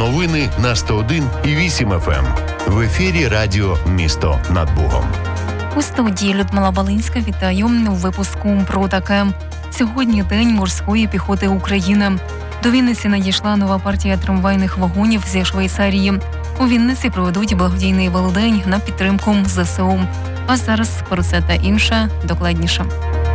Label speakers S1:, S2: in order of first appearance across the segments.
S1: Новини на 101,8 FM. В ефірі радіо «Місто над Богом».
S2: У студії Людмила Балинська. Вітаю у випуску про таке. Сьогодні День морської піхоти України. До Вінниці надійшла нова партія трамвайних вагонів зі Швейцарії. У Вінниці проведуть благодійний велодень на підтримку ЗСУ. А зараз про це та інше докладніше.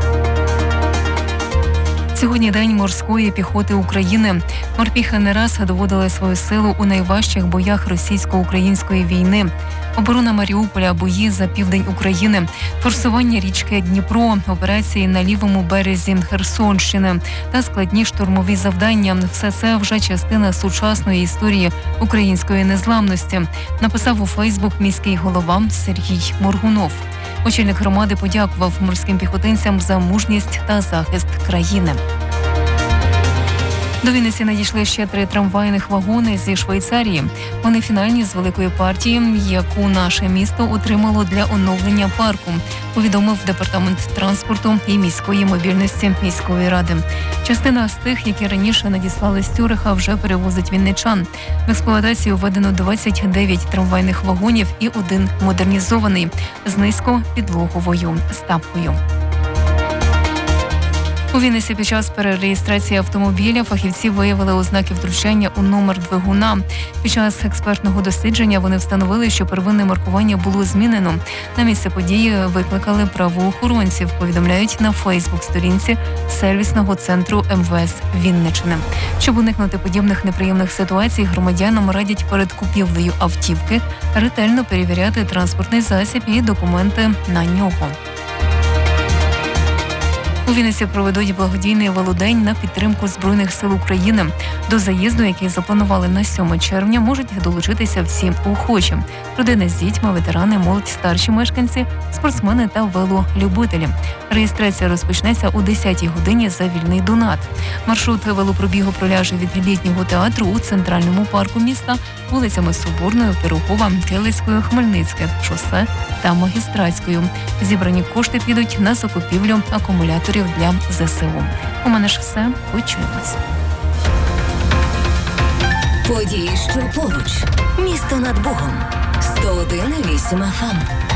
S2: Сьогодні День морської піхоти України. Морпіхи не раз доводили свою силу у найважчих боях російсько-української війни. Оборона Маріуполя, бої за південь України, форсування річки Дніпро, операції на лівому березі Херсонщини та складні штурмові завдання – все це вже частина сучасної історії української незламності, написав у Фейсбук міський голова Сергій Моргунов. Очільник громади подякував морським піхотинцям за мужність та захист країни. До Вінниці надійшли ще 3 трамвайних вагони зі Швейцарії. Вони фінальні з великої партії, яку наше місто отримало для оновлення парку, повідомив Департамент транспорту і міської мобільності міської ради. Частина з тих, які раніше надіслали з Цюриха, вже перевозить вінничан. В експлуатацію введено 29 трамвайних вагонів і 1 модернізований з низькопідлоговою ставкою. У Вінниці під час перереєстрації автомобіля фахівці виявили ознаки втручання у номер двигуна. Під час експертного дослідження вони встановили, що первинне маркування було змінено. На місце події викликали правоохоронців, повідомляють на Фейсбук-сторінці сервісного центру МВС Вінниччини. Щоб уникнути подібних неприємних ситуацій, громадянам радять перед купівлею автівки ретельно перевіряти транспортний засіб і документи на нього. У Вінниці проведуть благодійний велодень на підтримку Збройних сил України. До заїзду, який запланували на 7 червня, можуть долучитися всі охочі. Родини з дітьми, ветерани, молодь, старші мешканці, спортсмени та велолюбителі. Реєстрація розпочнеться о 10-й годині за вільний донат. Маршрут велопробігу проляже від Літнього театру у центральному парку міста, вулицями Соборною, Пирогова, Келицькою, Хмельницьких, Шосе та Магістратською. Зібрані кошти підуть на закупівлю акумуляторів для ЗСУ. У мене ж все. Почуємось.
S3: Події, що поруч. Місто над Богом. 101,8 FM.